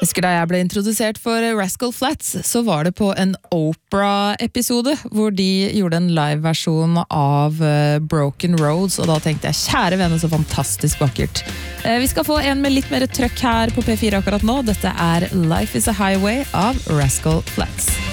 Husker da jeg ble introdusert for Rascal Flatts, så var det på en Oprah-episode, hvor de gjorde en live-versjon av Broken Roads, og da tenkte jeg, kjære vene, så fantastisk vakkert. Vi skal få en med litt mer trøkk her på P4 akkurat nå. Dette er Life is a Highway av Rascal Flatts.